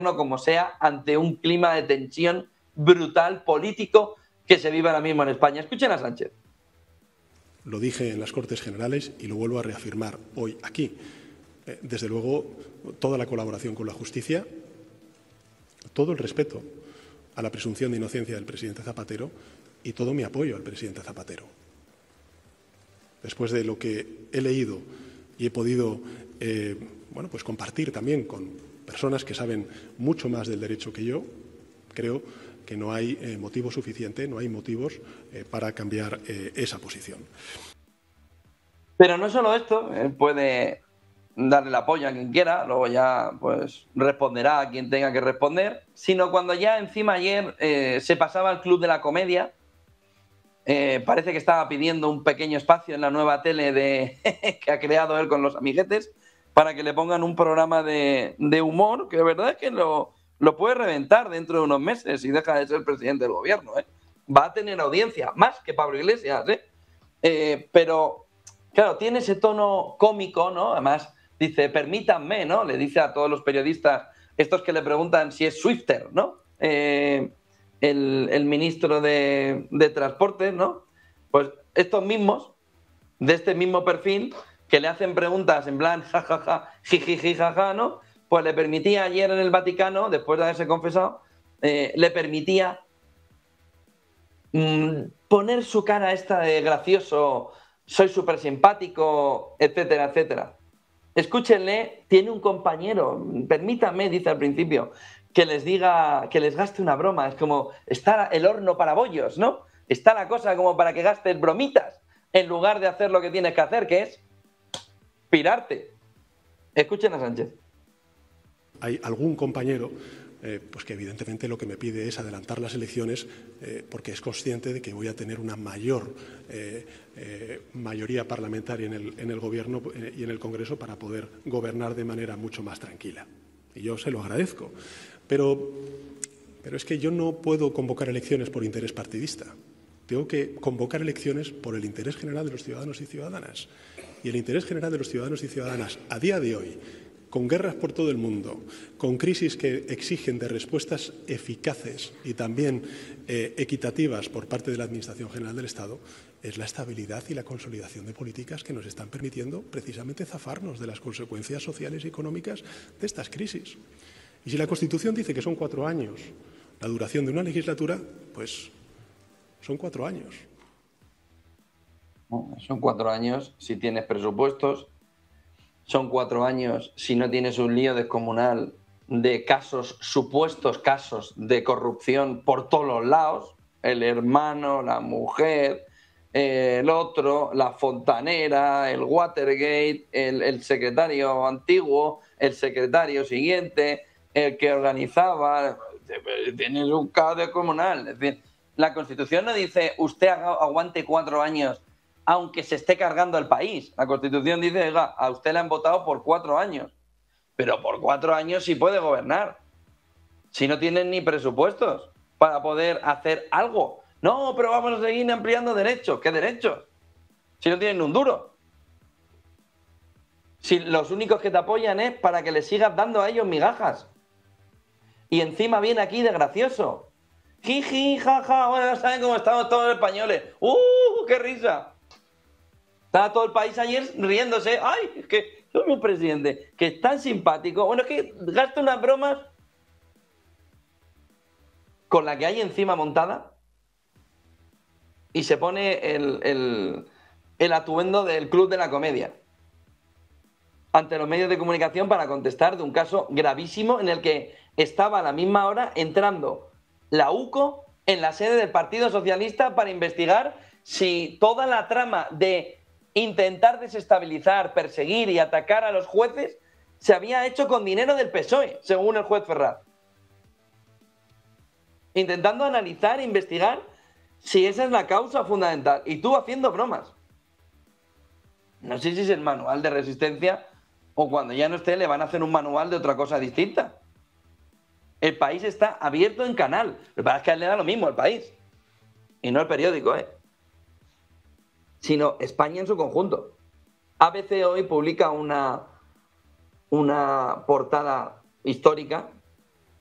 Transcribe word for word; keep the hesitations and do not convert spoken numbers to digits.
como sea, ante un clima de tensión brutal político que se vive ahora mismo en España. Escuchen a Sánchez. Lo dije en las Cortes Generales y lo vuelvo a reafirmar hoy aquí. Eh, desde luego, toda la colaboración con la justicia, todo el respeto a la presunción de inocencia del presidente Zapatero y todo mi apoyo al presidente Zapatero. Después de lo que he leído y he podido eh, bueno, pues compartir también con personas que saben mucho más del derecho que yo, creo que no hay eh, motivo suficiente, no hay motivos eh, para cambiar eh, esa posición. Pero no solo esto, él puede darle el apoyo a quien quiera, luego ya pues responderá a quien tenga que responder, sino cuando ya encima ayer eh, se pasaba al Club de la Comedia, eh, parece que estaba pidiendo un pequeño espacio en la nueva tele de que ha creado él con los amiguetes para que le pongan un programa de, de humor, que la verdad es que lo, lo puede reventar dentro de unos meses y deja de ser presidente del gobierno, ¿eh? Va a tener audiencia, más que Pablo Iglesias, ¿eh? Eh, pero, claro, tiene ese tono cómico, ¿no? Además, dice, permítanme, ¿no? Le dice a todos los periodistas, estos que le preguntan si es Swifter, ¿no? Eh, el, el ministro de, de Transportes, ¿no? Pues estos mismos, de este mismo perfil, que le hacen preguntas en plan jajaja, jijiji, jaja, ¿no? Pues le permitía ayer en el Vaticano, después de haberse confesado, eh, le permitía mmm, poner su cara esta de gracioso, soy súper simpático, etcétera, etcétera. Escúchenle, tiene un compañero, permítame, dice al principio, que les diga, que les gaste una broma. Es como, está el horno para bollos, ¿no? Está la cosa como para que gastes bromitas en lugar de hacer lo que tienes que hacer, que es pirarte. Escuchen a Sánchez. Hay algún compañero eh, pues que evidentemente lo que me pide es adelantar las elecciones eh, porque es consciente de que voy a tener una mayor eh, eh, mayoría parlamentaria en el, en el Gobierno eh, y en el Congreso para poder gobernar de manera mucho más tranquila. Y yo se lo agradezco. Pero, pero es que yo no puedo convocar elecciones por interés partidista. Tengo que convocar elecciones por el interés general de los ciudadanos y ciudadanas. Y el interés general de los ciudadanos y ciudadanas a día de hoy, con guerras por todo el mundo, con crisis que exigen de respuestas eficaces y también eh, equitativas por parte de la Administración General del Estado, es la estabilidad y la consolidación de políticas que nos están permitiendo precisamente zafarnos de las consecuencias sociales y económicas de estas crisis. Y si la Constitución dice que son cuatro años la duración de una legislatura, pues son cuatro años. Son cuatro años si tienes presupuestos, son cuatro años si no tienes un lío descomunal de casos, supuestos casos de corrupción por todos los lados, el hermano, la mujer, eh, el otro, la fontanera, el Watergate, el, el secretario antiguo, el secretario siguiente, el que organizaba, tienes un caos descomunal. Es decir, la Constitución no dice usted aguante cuatro años aunque se esté cargando el país. La Constitución dice, oiga, a usted le han votado por cuatro años, pero por cuatro años sí puede gobernar, si no tienen ni presupuestos para poder hacer algo. No, pero vamos a seguir ampliando derechos. ¿Qué derechos? Si no tienen un duro. Si los únicos que te apoyan es para que les sigas dando a ellos migajas. Y encima viene aquí de gracioso. Jiji, jaja, bueno, ya saben cómo estamos todos los españoles. ¡Uh, qué risa! Estaba todo el país ayer riéndose. ¡Ay, es que soy un presidente que es tan simpático! Bueno, es que gasta unas bromas con la que hay encima montada y se pone el, el, el atuendo del Club de la Comedia ante los medios de comunicación para contestar de un caso gravísimo en el que estaba a la misma hora entrando la UCO en la sede del Partido Socialista para investigar si toda la trama de intentar desestabilizar, perseguir y atacar a los jueces se había hecho con dinero del P S O E, según el juez Ferraz. Intentando analizar e investigar si esa es la causa fundamental. Y tú haciendo bromas. No sé si es el manual de resistencia o cuando ya no esté le van a hacer un manual de otra cosa distinta. El país está abierto en canal. Lo que pasa es que a él le da lo mismo el país. Y no el periódico, ¿eh? Sino España en su conjunto. A B C hoy publica una, una portada histórica